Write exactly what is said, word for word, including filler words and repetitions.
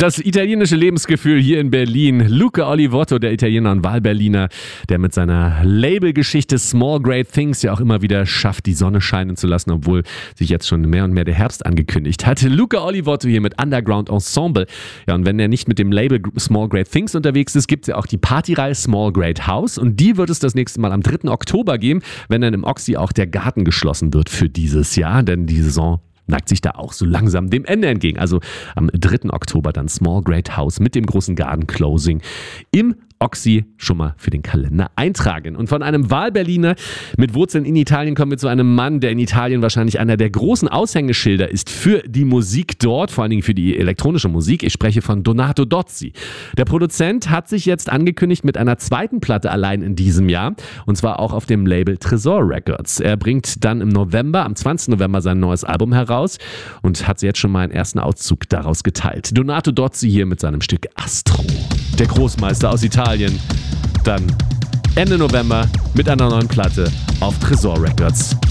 Das italienische Lebensgefühl hier in Berlin. Luca Olivotto, der Italiener und Wahlberliner, der mit seiner Labelgeschichte Small Great Things ja auch immer wieder schafft, die Sonne scheinen zu lassen, obwohl sich jetzt schon mehr und mehr der Herbst angekündigt hat. Luca Olivotto hier mit Underground Ensemble. Ja, und wenn er nicht mit dem Label Small Great Things unterwegs ist, gibt es ja auch die Partyreihe Small Great House. Und die wird es das nächste Mal am dritten Oktober geben, wenn dann im Oxy auch der Garten geschlossen wird für dieses Jahr. Denn die Saison neigt sich da auch so langsam dem Ende entgegen. Also am dritten Oktober dann Small Great House mit dem großen Garden Closing im Oxy schon mal für den Kalender eintragen. Und von einem Wahlberliner mit Wurzeln in Italien kommen wir zu einem Mann, der in Italien wahrscheinlich einer der großen Aushängeschilder ist für die Musik dort, vor allen Dingen für die elektronische Musik. Ich spreche von Donato Dozzi. Der Produzent hat sich jetzt angekündigt mit einer zweiten Platte allein in diesem Jahr, und zwar auch auf dem Label Tresor Records. Er bringt dann im November, am zwanzigsten November sein neues Album heraus und hat jetzt schon mal einen ersten Auszug daraus geteilt. Donato Dozzi hier mit seinem Stück Astro. Der Großmeister aus Italien, dann Ende November mit einer neuen Platte auf Tresor Records.